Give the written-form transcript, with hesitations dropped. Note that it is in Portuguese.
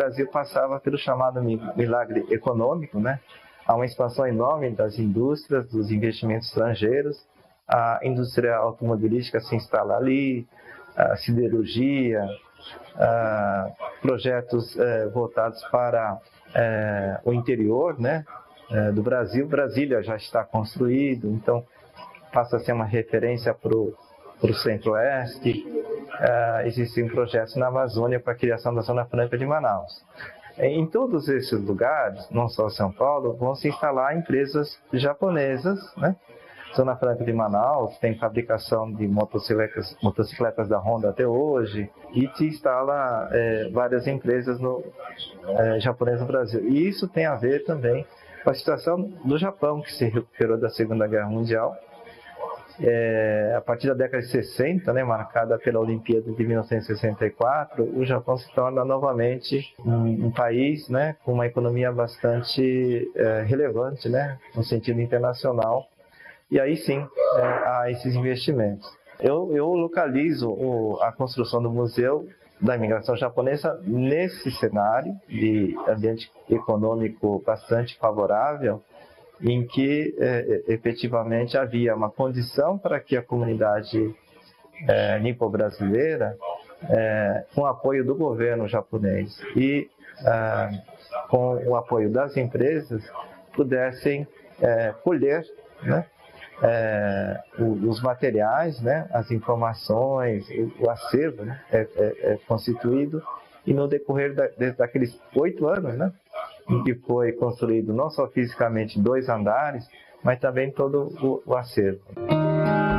Brasil passava pelo chamado milagre econômico, né? Há uma expansão enorme das indústrias, dos investimentos estrangeiros, a indústria automobilística se instala ali, a siderurgia, projetos voltados para o interior, né, do Brasil. Brasília já está construído, então passa a ser uma referência para o Centro-Oeste. Existem projetos na Amazônia para a criação da Zona Franca de Manaus. Em todos esses lugares, não só São Paulo, vão se instalar empresas japonesas, né? Zona Franca de Manaus tem fabricação de motocicletas da Honda até hoje, e se instala várias empresas japonesas no Brasil. E isso tem a ver também com a situação do Japão, que se recuperou da Segunda Guerra Mundial. A partir da década de 60, né, marcada pela Olimpíada de 1964, o Japão se torna novamente um país, né, com uma economia bastante relevante, né, no sentido internacional. E aí sim, há esses investimentos. Eu localizo a construção do Museu da Imigração Japonesa nesse cenário de ambiente econômico bastante favorável, em que efetivamente havia uma condição para que a comunidade nipo-brasileira, com o apoio do governo japonês e com o apoio das empresas, pudessem colher, né, os materiais, né, as informações, o acervo, né, constituído, e no decorrer daqueles 8 anos, né, em que foi construído não só fisicamente 2 andares, mas também todo o acervo.